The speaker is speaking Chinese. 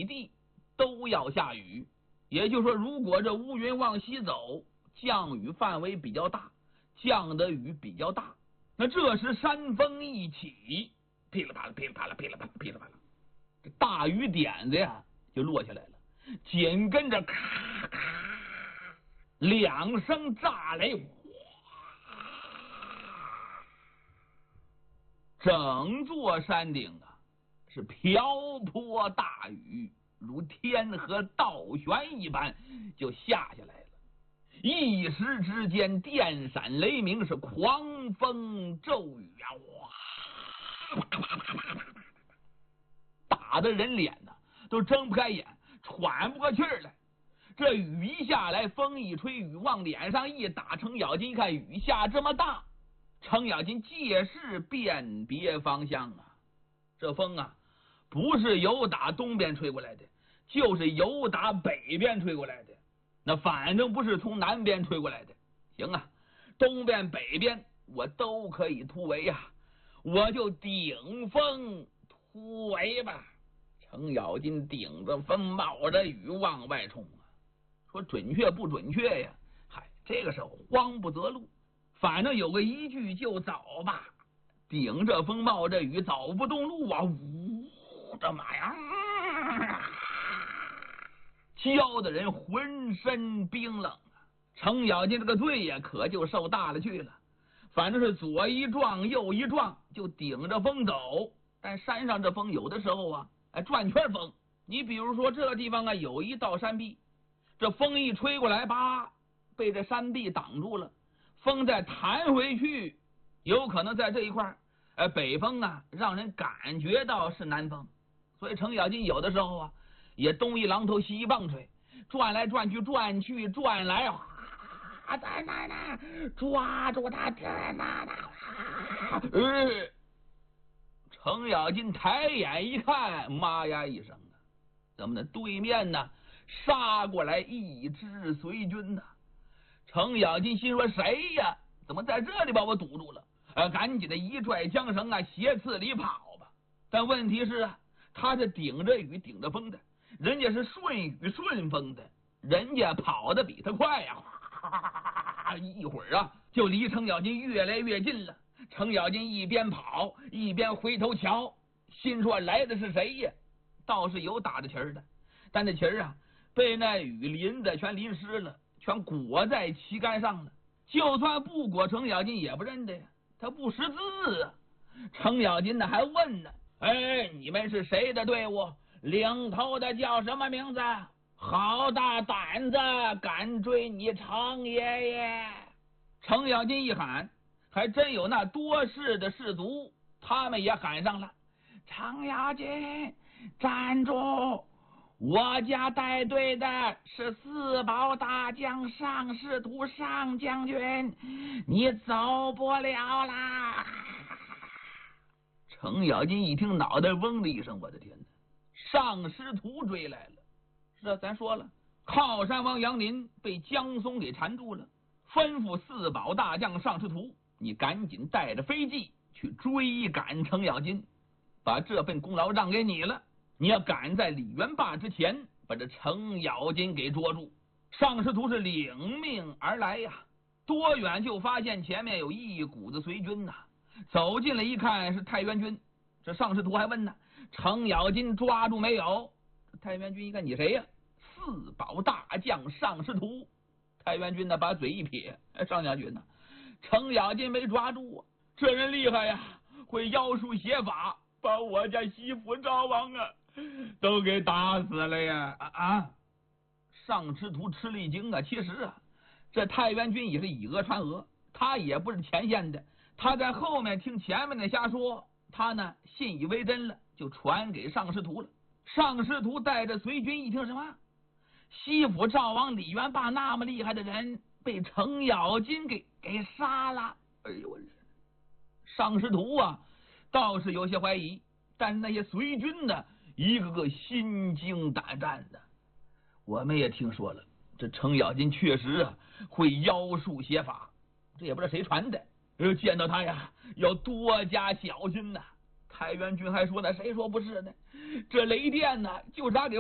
北地都要下雨。也就是说，如果这乌云往西走，降雨范围比较大，降的雨比较大。那这时山风一起，噼里啪啦噼里啪啦噼里啪啦噼里啪啦，这大雨点子呀就落下来了，紧跟着咔咔两声炸雷，整座山顶啊是瓢泼大雨，如天河倒悬一般就下下来了。一时之间，电闪雷鸣，是狂风骤雨啊！哗，打的人脸呢都睁不开眼，喘不过气儿来。这雨一下来，风一吹，雨往脸上一打，程咬金一看雨下这么大，程咬金借势辨别方向啊。这风啊，不是由打东边吹过来的，就是由打北边吹过来的。那反正不是从南边吹过来的。行啊，东边北边我都可以突围呀，我就顶风突围吧。程咬金顶着风冒着雨往外冲啊，说准确不准确呀？嗨，这个时候慌不择路，反正有个一句就走吧。顶着风冒着雨走不动路啊，呜，这妈呀！教的人浑身冰冷啊！程咬金这个队呀，可就受大了去了。反正是左一撞右一撞，就顶着风走。但山上这风有的时候啊，转圈风。你比如说这个地方啊，有一道山壁，这风一吹过来，叭，被这山壁挡住了。风再弹回去，有可能在这一块北风啊，让人感觉到是南风。所以程咬金有的时候啊，也东一榔头西一棒槌，转来转去，转去转来，在哪呢？抓住他！天哪！程咬金抬眼一看，妈呀一声啊！怎么的？对面呢杀过来一支随军呢？程咬金心说：谁呀？怎么在这里把我堵住了？赶紧的一拽缰绳啊，斜刺里跑吧。但问题是啊，他是顶着雨顶着风的，人家是顺雨顺风的，人家跑得比他快呀！一会儿啊，就离程咬金越来越近了。程咬金一边跑一边回头瞧，心说来的是谁呀？倒是有打着旗儿的，但那旗儿啊被那雨淋的全淋湿了，全裹在旗杆上了。就算不裹，程咬金也不认得呀，他不识字啊。程咬金呢还问呢：你们是谁的队伍？领头的叫什么名字？好大胆子，敢追你程爷爷！程咬金一喊，还真有那多事的士卒，他们也喊上了：程咬金，站住！我家带队的是四保大将尚士图尚将军，你走不了啦！程咬金一听，脑袋嗡的一声，我的天哪！尚士图追来了。是啊，咱说了，靠山王杨林被江松给缠住了，吩咐四保大将尚士图，你赶紧带着飞骑去追赶程咬金，把这份功劳让给你了。你要赶在李元霸之前把这程咬金给捉住。尚士图是领命而来呀，多远就发现前面有一股子随军呐，走近了一看是太原军。这尚士图还问呢：程咬金抓住没有？太原军一看，你谁呀？四保大将尚士图。太原军呢把嘴一撇：上将军呢，程咬金没抓住啊，这人厉害呀，会妖术邪法，把我家媳妇赵王啊都给打死了呀！尚士图吃了一惊啊，其实啊，这太原军也是以讹传讹，他也不是前线的，他在后面听前面的瞎说，他呢信以为真了，就传给尚士图了。尚士图带着随军一听，什么西府赵王李元霸那么厉害的人被程咬金给杀了。哎呦，尚士图啊倒是有些怀疑，但是那些随军呢一个个心惊胆战的。我们也听说了，这程咬金确实啊会妖术邪法，这也不知道谁传的，见到他呀要多加小心呐。太原军还说呢，谁说不是呢？这雷电呢就是他给